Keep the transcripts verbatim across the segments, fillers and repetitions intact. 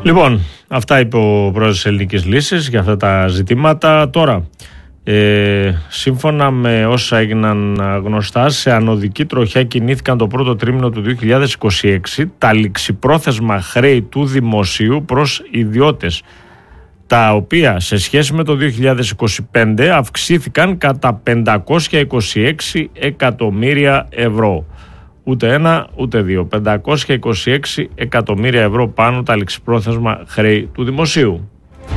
Λοιπόν, αυτά είπε ο πρόεδρος της Ελληνικής Λύσης για αυτά τα ζητήματα. Τώρα, ε, σύμφωνα με όσα έγιναν γνωστά, σε ανωδική τροχιά κινήθηκαν το πρώτο τρίμηνο του δύο χιλιάδες είκοσι έξι τα ληξιπρόθεσμα χρέη του δημοσίου προς ιδιώτες, τα οποία σε σχέση με το δύο χιλιάδες είκοσι πέντε αυξήθηκαν κατά πεντακόσια είκοσι έξι εκατομμύρια ευρώ. Ούτε ένα ούτε δύο. πεντακόσια είκοσι έξι εκατομμύρια ευρώ πάνω τα ληξιπρόθεσμα χρέη του δημοσίου.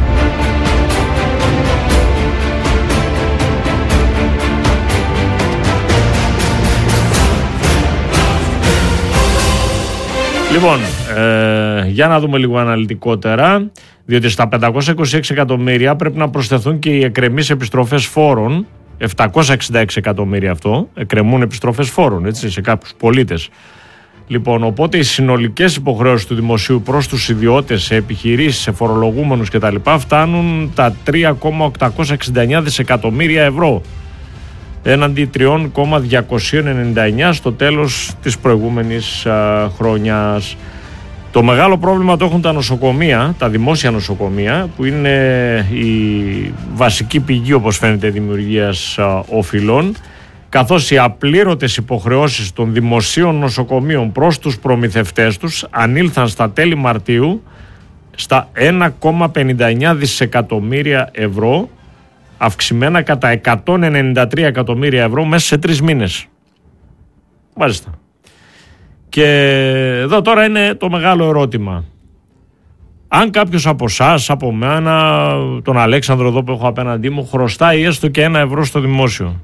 Λοιπόν, ε, για να δούμε λίγο αναλυτικότερα, διότι στα πεντακόσια είκοσι έξι εκατομμύρια πρέπει να προσθεθούν και οι εκκρεμείς επιστροφές φόρων, επτακόσια εξήντα έξι εκατομμύρια αυτό, εκκρεμούν επιστροφές φόρων, έτσι, σε κάποιους πολίτες. Λοιπόν, οπότε οι συνολικές υποχρεώσεις του δημοσίου προς τους ιδιώτες, σε επιχειρήσεις, σε φορολογούμενους κτλ. Φτάνουν τα τρία κόμμα οκτακόσια εξήντα εννέα δισεκατομμύρια ευρώ, έναντι τρία κόμμα διακόσια ενενήντα εννέα στο τέλος της προηγούμενης α, χρονιάς. Το μεγάλο πρόβλημα το έχουν τα νοσοκομεία, τα δημόσια νοσοκομεία, που είναι η βασική πηγή, όπως φαίνεται, δημιουργίας α, οφειλών, καθώς οι απλήρωτες υποχρεώσεις των δημοσίων νοσοκομείων προς τους προμηθευτές τους ανήλθαν στα τέλη Μαρτίου στα ένα κόμμα πενήντα εννέα δισεκατομμύρια ευρώ, αυξημένα κατά εκατόν ενενήντα τρία εκατομμύρια ευρώ μέσα σε τρεις μήνες. Μάλιστα. Και εδώ τώρα είναι το μεγάλο ερώτημα. Αν κάποιος από εσάς, από μένα, τον Αλέξανδρο εδώ που έχω απέναντί μου, χρωστάει έστω και ένα ευρώ στο δημόσιο.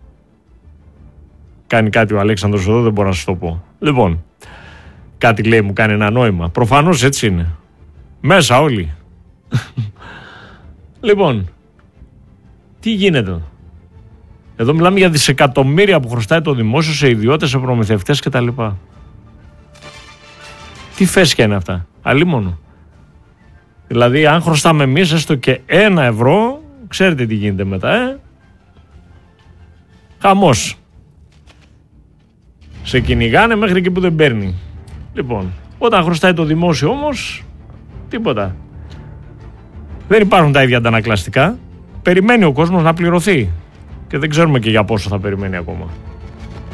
Κάνει κάτι ο Αλέξανδρος εδώ, δεν μπορώ να σας το πω. Λοιπόν, κάτι λέει, μου κάνει ένα νόημα. Προφανώς έτσι είναι. Μέσα όλοι. Λοιπόν, τι γίνεται? Εδώ μιλάμε για δισεκατομμύρια που χρωστάει το δημόσιο σε ιδιώτες, σε προμηθευτές κτλ. Τι φέσια είναι αυτά? Αλίμονο. Δηλαδή, αν χρωστάμε εμείς έστω και ένα ευρώ, ξέρετε τι γίνεται μετά, ε? Χαμός. Σε κυνηγάνε μέχρι εκεί που δεν παίρνει. Λοιπόν, όταν χρωστάει το δημόσιο όμως, τίποτα. Δεν υπάρχουν τα ίδια αντανακλαστικά. Περιμένει ο κόσμος να πληρωθεί. Και δεν ξέρουμε και για πόσο θα περιμένει ακόμα.